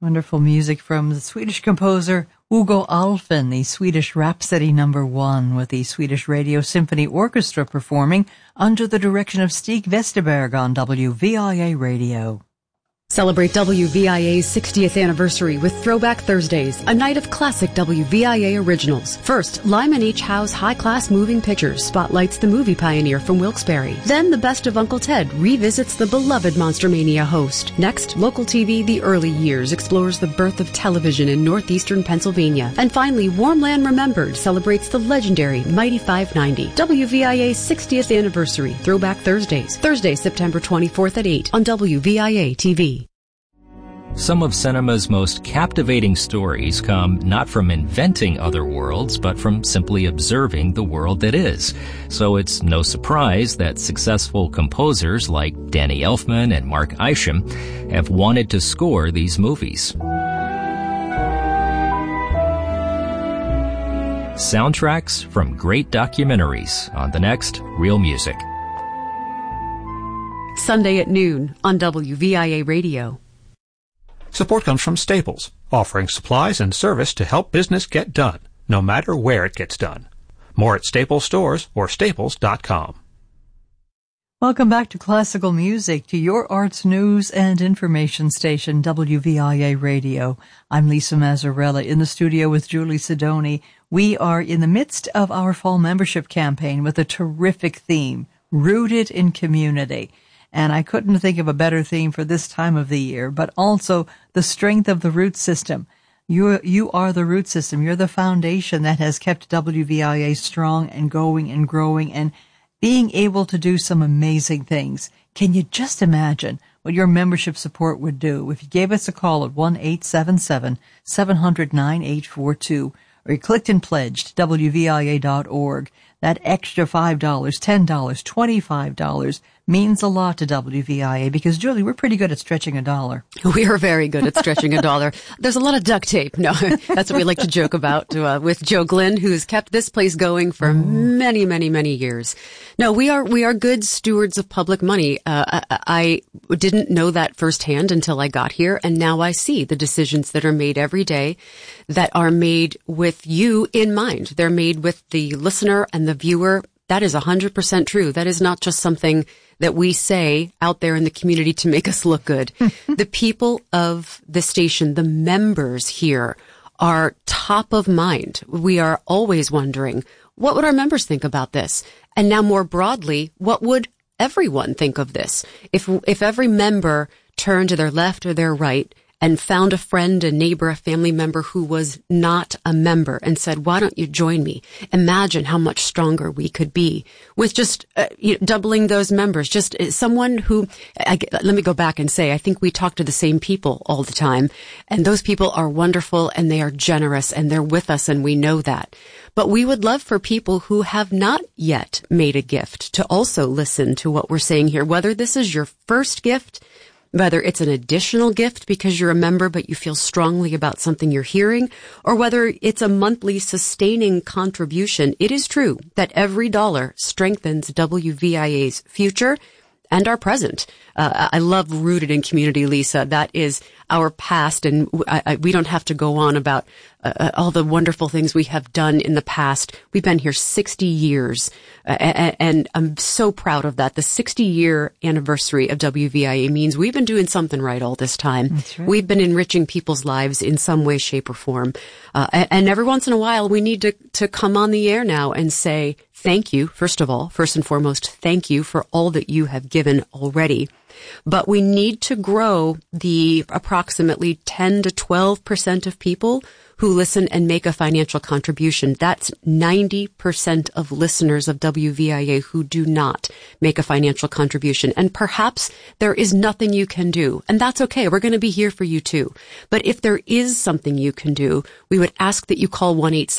Wonderful music from the Swedish composer Hugo Alfvén, the Swedish Rhapsody No. 1, with the Swedish Radio Symphony Orchestra performing under the direction of Stig Westerberg on WVIA Radio. Celebrate WVIA's 60th anniversary with Throwback Thursdays, a night of classic WVIA originals. First, Lyman H. Howe's high-class moving pictures spotlights the movie pioneer from Wilkes-Barre. Then, the best of Uncle Ted revisits the beloved Monster Mania host. Next, local TV The Early Years explores the birth of television in northeastern Pennsylvania. And finally, Warmland Remembered celebrates the legendary Mighty 590. WVIA's 60th anniversary, Throwback Thursdays, Thursday, September 24th at 8 on WVIA TV. Some of cinema's most captivating stories come not from inventing other worlds, but from simply observing the world that is. So it's no surprise that successful composers like Danny Elfman and Mark Isham have wanted to score these movies. Soundtracks from great documentaries on the next Real Music. Sunday at noon on WVIA Radio. Support comes from Staples, offering supplies and service to help business get done, no matter where it gets done. More at Staples stores or staples.com. Welcome back to Classical Music, to your arts news and information station, WVIA Radio. I'm Lisa Mazzarella in the studio with Julie Sidoni. We are in the midst of our fall membership campaign with a terrific theme, Rooted in Community. And I couldn't think of a better theme for this time of the year, but also the strength of the root system. You are the root system. You're the foundation that has kept WVIA strong and going and growing and being able to do some amazing things. Can you just imagine what your membership support would do if you gave us a call at 1-877-700-9842 or you clicked and pledged WVIA.org? That extra $5, $10, $25 means a lot to WVIA because, Julie, we're pretty good at stretching a dollar. We are very good at stretching a dollar. There's a lot of duct tape. No, that's what we like to joke about with Joe Glynn, who's kept this place going for many, many, many years. No, we are good stewards of public money. I didn't know that firsthand until I got here, and now I see the decisions that are made every day that are made with you in mind. They're made with the listener and the viewer. That is 100% true. That is not just something that we say out there in the community to make us look good. The people of the station, the members here, are top of mind. We are always wondering, what would our members think about this? And now more broadly, what would everyone think of this? If every member turned to their left or their right and found a friend, a neighbor, a family member who was not a member and said, why don't you join me? Imagine how much stronger we could be with just doubling those members. Just someone who, let me go back and say, I think we talk to the same people all the time, and those people are wonderful and they are generous and they're with us and we know that. But we would love for people who have not yet made a gift to also listen to what we're saying here, whether this is your first gift, whether it's an additional gift because you're a member but you feel strongly about something you're hearing, or whether it's a monthly sustaining contribution. It is true that every dollar strengthens WVIA's future and our present. I love Rooted in Community, Lisa. That is our past, and we don't have to go on about all the wonderful things we have done in the past. We've been here 60 years, and I'm so proud of that. The 60-year anniversary of WVIA means we've been doing something right all this time. That's right. We've been enriching people's lives in some way, shape, or form. And every once in a while, we need to come on the air now and say thank you, first and foremost, thank you for all that you have given already. But we need to grow the approximately 10 to 12% of people who listen and make a financial contribution. That's 90% of listeners of WVIA who do not make a financial contribution. And perhaps there is nothing you can do. And that's okay. We're going to be here for you too. But if there is something you can do, we would ask that you call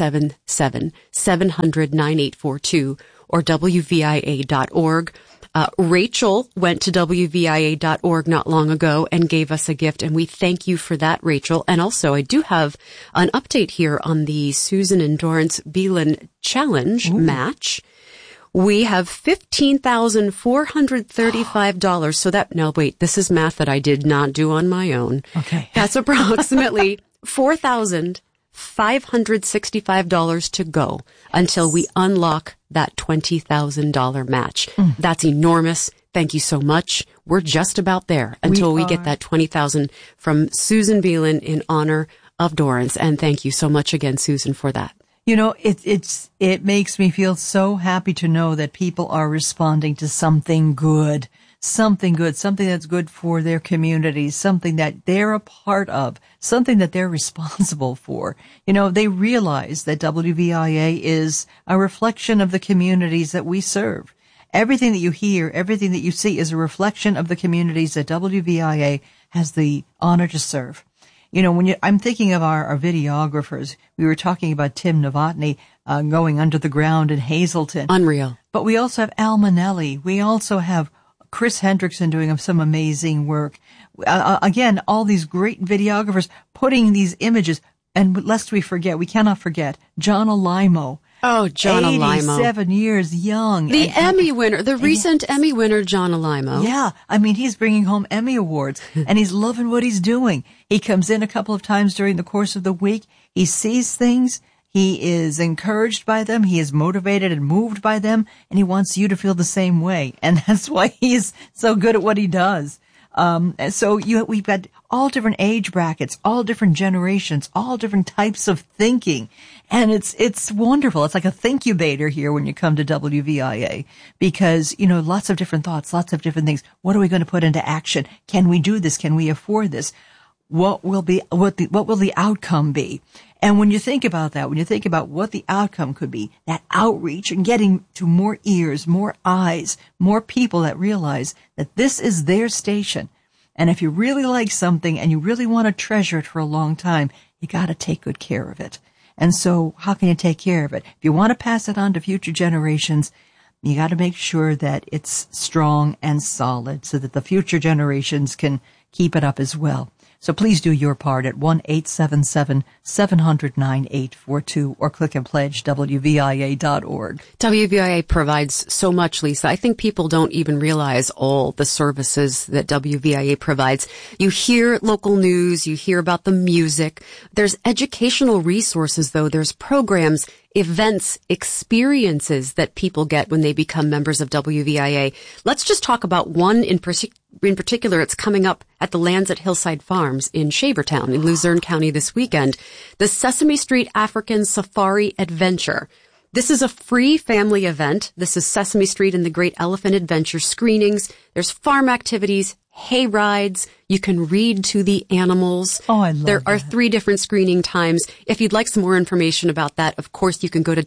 1-877-700-9842 or WVIA.org. Rachel went to WVIA.org not long ago and gave us a gift, and we thank you for that, Rachel. And also, I do have an update here on the Susan and Dorrance Beelan Challenge match. We have $15,435. So this is math that I did not do on my own. Okay. That's approximately $4,565 to go until we unlock that $20,000 match. That's enormous. Thank you so much. We're just about there until we get that $20,000 from Susan Beelan in honor of Dorrance. And thank you so much again, Susan, for that. You know, it makes me feel so happy to know that people are responding to something good, something that's good for their communities, something that they're a part of, something that they're responsible for. You know, they realize that WVIA is a reflection of the communities that we serve. Everything that you hear, everything that you see is a reflection of the communities that WVIA has the honor to serve. You know, I'm thinking of our videographers. We were talking about Tim Novotny going under the ground in Hazleton. Unreal. But we also have Al Manelli. We also have Chris Hendrickson doing some amazing work. Again, all these great videographers putting these images. And lest we cannot forget, John Alaimo. Oh, John Alaimo. 87 years young. The Emmy winner, the recent Emmy winner, John Alaimo. Yeah. I mean, he's bringing home Emmy Awards and he's loving what he's doing. He comes in a couple of times during the course of the week. He sees things. He is encouraged by them. He is motivated and moved by them. And he wants you to feel the same way. And that's why he's so good at what he does. So we've got all different age brackets, all different generations, all different types of thinking. And it's wonderful. It's like a thinkubator here when you come to WVIA because, you know, lots of different thoughts, lots of different things. What are we going to put into action? Can we do this? Can we afford this? What will the outcome be? And when you think about that, when you think about what the outcome could be, that outreach and getting to more ears, more eyes, more people that realize that this is their station. And if you really like something and you really want to treasure it for a long time, you got to take good care of it. And so how can you take care of it? If you want to pass it on to future generations, you got to make sure that it's strong and solid so that the future generations can keep it up as well. So please do your part at 1-877-700-9842 or click and pledge WVIA.org. WVIA provides so much, Lisa. I think people don't even realize all the services that WVIA provides. You hear local news, you hear about the music. There's educational resources, though. There's programs, events, experiences that people get when they become members of WVIA. Let's just talk about one in particular. It's coming up at the Lands at Hillside Farms in Shavertown in Luzerne County this weekend. The Sesame Street African Safari Adventure. This is a free family event. This is Sesame Street and the Great Elephant Adventure screenings. There's farm activities, hay rides. You can read to the animals. Oh, I love There are that. 3 different screening times. If you'd like some more information about that, of course, you can go to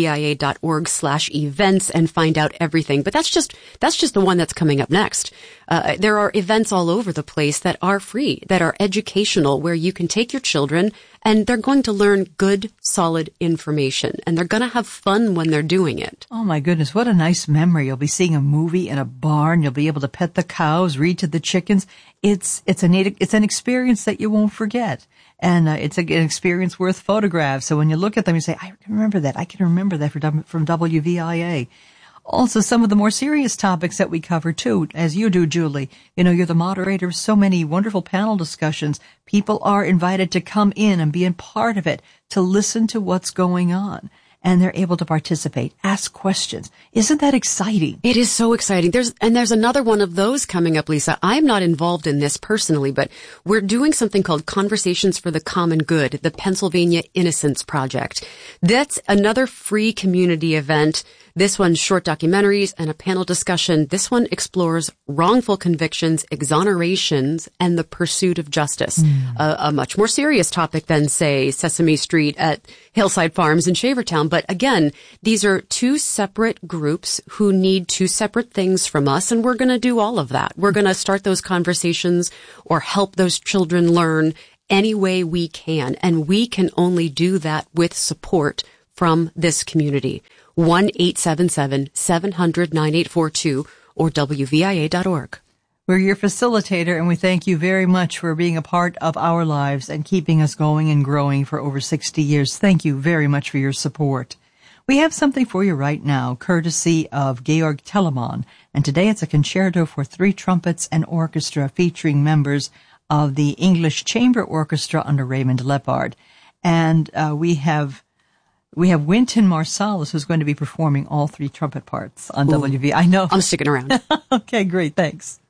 WVIA.org/events and find out everything. But that's just the one that's coming up next. There are events all over the place that are free, that are educational, where you can take your children and they're going to learn good, solid information. And they're going to have fun when they're doing it. Oh my goodness, what a nice memory. You'll be seeing a movie in a barn. You'll be able to pet the cows, read to the chickens. It's an experience that you won't forget. And it's an experience worth photographs. So when you look at them, you say, I can remember that. I can remember that from WVIA. Also, some of the more serious topics that we cover, too, as you do, Julie. You know, you're the moderator of so many wonderful panel discussions. People are invited to come in and be a part of it, to listen to what's going on. And they're able to participate, ask questions. Isn't that exciting? It is so exciting. There's another one of those coming up, Lisa. I'm not involved in this personally, but we're doing something called Conversations for the Common Good, the Pennsylvania Innocence Project. That's another free community event. This one's short documentaries and a panel discussion. This one explores wrongful convictions, exonerations, and the pursuit of justice. A much more serious topic than, say, Sesame Street at Hillside Farms in Shavertown. But again, these are 2 separate groups who need 2 separate things from us, and we're going to do all of that. We're going to start those conversations or help those children learn any way we can, and we can only do that with support from this community. 1-877-700-9842 or WVIA.org. We're your facilitator, and we thank you very much for being a part of our lives and keeping us going and growing for over 60 years. Thank you very much for your support. We have something for you right now, courtesy of Georg Telemann, and today it's a concerto for 3 trumpets and orchestra featuring members of the English Chamber Orchestra under Raymond Leppard. And we have Wynton Marsalis, who's going to be performing all 3 trumpet parts on WV. I know. I'm sticking around. Okay, great, thanks.